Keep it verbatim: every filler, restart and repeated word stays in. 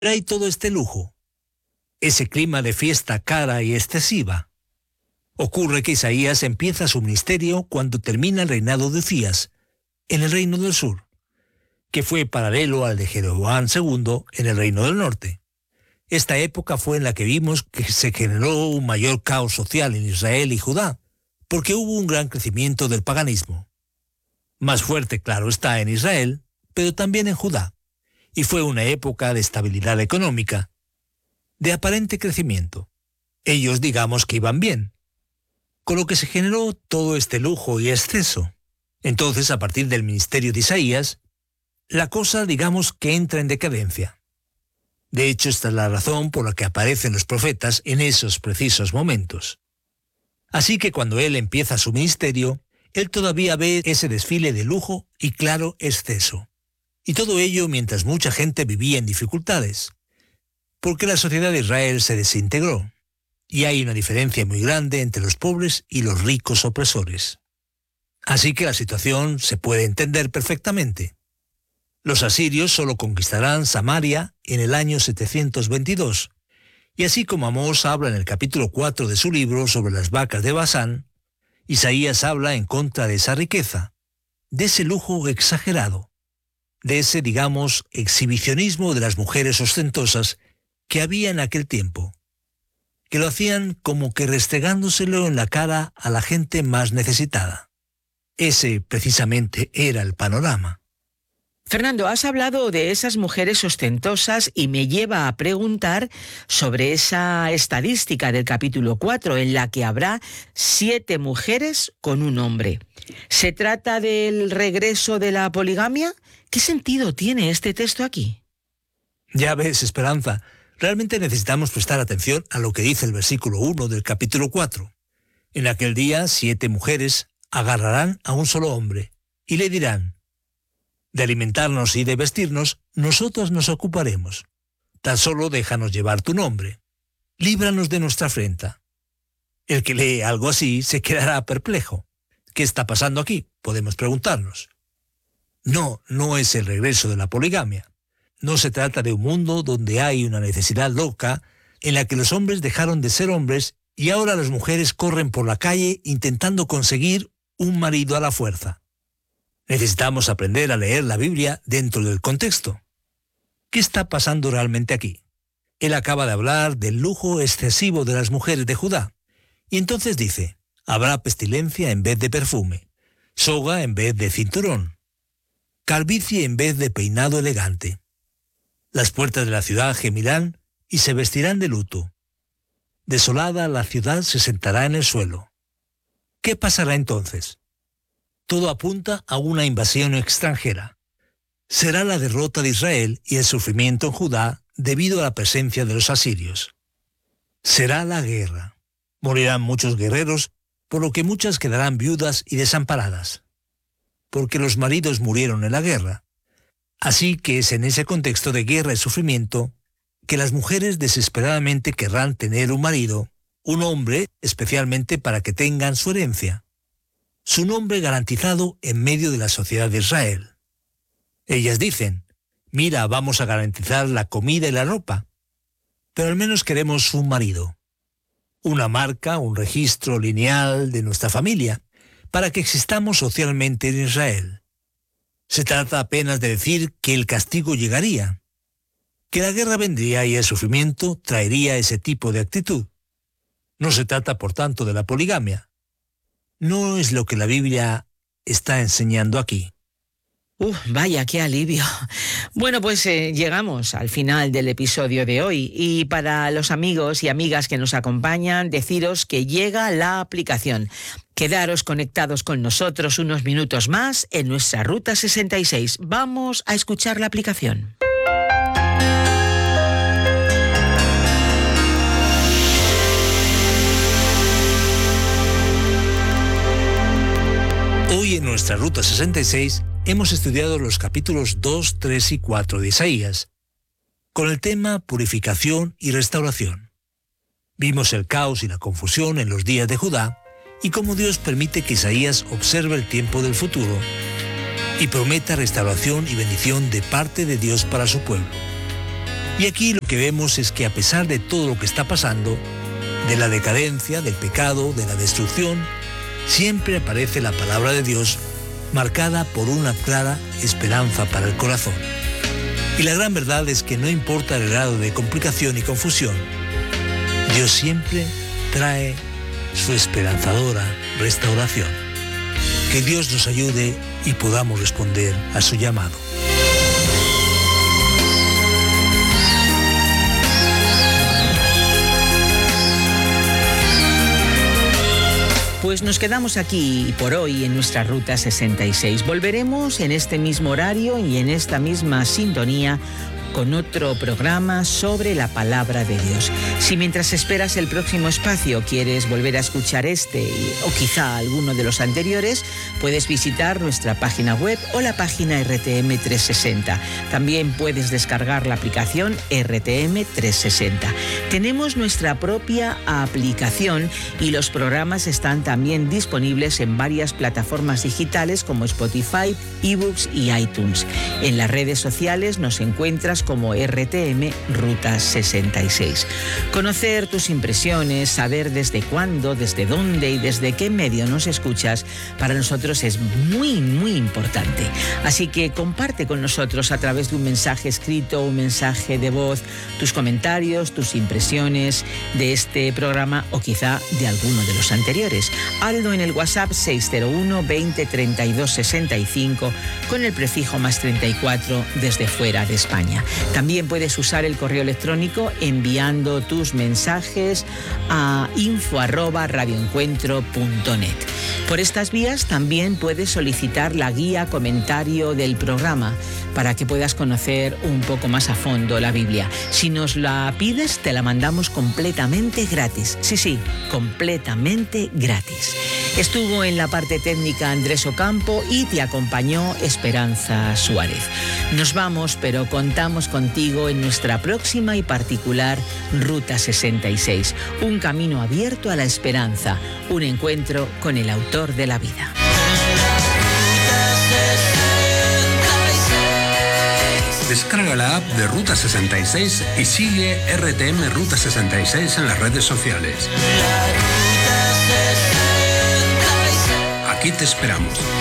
hay todo este lujo, ese clima de fiesta cara y excesiva. Ocurre que Isaías empieza su ministerio cuando termina el reinado de Uzías, en el reino del sur, que fue paralelo al de Jeroboam segundo en el reino del norte. Esta época fue en la que vimos que se generó un mayor caos social en Israel y Judá, porque hubo un gran crecimiento del paganismo. Más fuerte, claro está, en Israel, pero también en Judá, y fue una época de estabilidad económica, de aparente crecimiento. Ellos digamos que iban bien, con lo que se generó todo este lujo y exceso. Entonces, a partir del ministerio de Isaías, la cosa digamos que entra en decadencia. De hecho, esta es la razón por la que aparecen los profetas en esos precisos momentos. Así que cuando él empieza su ministerio, él todavía ve ese desfile de lujo y claro exceso. Y todo ello mientras mucha gente vivía en dificultades, porque la sociedad de Israel se desintegró, y hay una diferencia muy grande entre los pobres y los ricos opresores. Así que la situación se puede entender perfectamente. Los asirios solo conquistarán Samaria en el año setecientos veintidós, y así como Amós habla en el capítulo cuatro de su libro sobre las vacas de Basán, Isaías habla en contra de esa riqueza, de ese lujo exagerado, de ese, digamos, exhibicionismo de las mujeres ostentosas que había en aquel tiempo, que lo hacían como que restregándoselo en la cara a la gente más necesitada. Ese, precisamente, era el panorama. Fernando, has hablado de esas mujeres ostentosas y me lleva a preguntar sobre esa estadística del capítulo cuatro, en la que habrá siete mujeres con un hombre. ¿Se trata del regreso de la poligamia? ¿Qué sentido tiene este texto aquí? Ya ves, Esperanza, realmente necesitamos prestar atención a lo que dice el versículo uno del capítulo cuatro. En aquel día, siete mujeres agarrarán a un solo hombre y le dirán: de alimentarnos y de vestirnos, nosotros nos ocuparemos. Tan solo déjanos llevar tu nombre. Líbranos de nuestra afrenta. El que lee algo así se quedará perplejo. ¿Qué está pasando aquí?, podemos preguntarnos. No, no es el regreso de la poligamia. No se trata de un mundo donde hay una necesidad loca en la que los hombres dejaron de ser hombres y ahora las mujeres corren por la calle intentando conseguir un marido a la fuerza. Necesitamos aprender a leer la Biblia dentro del contexto. ¿Qué está pasando realmente aquí? Él acaba de hablar del lujo excesivo de las mujeres de Judá. Y entonces dice: habrá pestilencia en vez de perfume, soga en vez de cinturón, calvicie en vez de peinado elegante. Las puertas de la ciudad gemirán y se vestirán de luto. Desolada la ciudad se sentará en el suelo. ¿Qué pasará entonces? Todo apunta a una invasión extranjera. Será la derrota de Israel y el sufrimiento en Judá debido a la presencia de los asirios. Será la guerra. Morirán muchos guerreros, por lo que muchas quedarán viudas y desamparadas, porque los maridos murieron en la guerra. Así que es en ese contexto de guerra y sufrimiento que las mujeres desesperadamente querrán tener un marido, un hombre, especialmente para que tengan su herencia, su nombre garantizado en medio de la sociedad de Israel. Ellas dicen: mira, vamos a garantizar la comida y la ropa, pero al menos queremos un marido, una marca, un registro lineal de nuestra familia, para que existamos socialmente en Israel. Se trata apenas de decir que el castigo llegaría, que la guerra vendría y el sufrimiento traería ese tipo de actitud. No se trata, por tanto, de la poligamia. No es lo que la Biblia está enseñando aquí. Uf, vaya, qué alivio. Bueno, pues eh, llegamos al final del episodio de hoy y para los amigos y amigas que nos acompañan, deciros que llega la aplicación. Quedaros conectados con nosotros unos minutos más en nuestra Ruta sesenta y seis. Vamos a escuchar la aplicación. Hoy en nuestra Ruta sesenta y seis hemos estudiado los capítulos dos, tres y cuatro de Isaías, con el tema purificación y restauración. Vimos el caos y la confusión en los días de Judá y cómo Dios permite que Isaías observe el tiempo del futuro y prometa restauración y bendición de parte de Dios para su pueblo. Y aquí lo que vemos es que a pesar de todo lo que está pasando, de la decadencia, del pecado, de la destrucción, siempre aparece la palabra de Dios marcada por una clara esperanza para el corazón. Y la gran verdad es que no importa el grado de complicación y confusión, Dios siempre trae su esperanzadora restauración. Que Dios nos ayude y podamos responder a su llamado. Pues nos quedamos aquí por hoy en nuestra Ruta sesenta y seis. Volveremos en este mismo horario y en esta misma sintonía con otro programa sobre la palabra de Dios. Si mientras esperas el próximo espacio quieres volver a escuchar este o quizá alguno de los anteriores, puedes visitar nuestra página web o la página R T M trescientos sesenta. También puedes descargar la aplicación R T M trescientos sesenta. Tenemos nuestra propia aplicación y los programas están también disponibles en varias plataformas digitales como Spotify, eBooks y iTunes. En las redes sociales nos encuentras como R T M Ruta sesenta y seis. Conocer tus impresiones, saber desde cuándo, desde dónde y desde qué medio nos escuchas, para nosotros es muy, muy importante. Así que comparte con nosotros a través de un mensaje escrito, un mensaje de voz, tus comentarios, tus impresiones de este programa o quizá de alguno de los anteriores. Hazlo en el WhatsApp seis cero uno, veinte, treinta y dos, sesenta y cinco con el prefijo más treinta y cuatro desde fuera de España. También puedes usar el correo electrónico enviando tus mensajes a info arroba radioencuentro punto net. Por estas vías también puedes solicitar la guía comentario del programa para que puedas conocer un poco más a fondo la Biblia. Si nos la pides, te la mandamos completamente gratis. Sí, sí, completamente gratis. Estuvo en la parte técnica Andrés Ocampo y te acompañó Esperanza Suárez. Nos vamos, pero contamos contigo en nuestra próxima y particular Ruta sesenta y seis. Un camino abierto a la esperanza, un encuentro con el autor de la vida. Descarga la app de Ruta sesenta y seis y sigue R T M Ruta sesenta y seis en las redes sociales. Aquí te esperamos.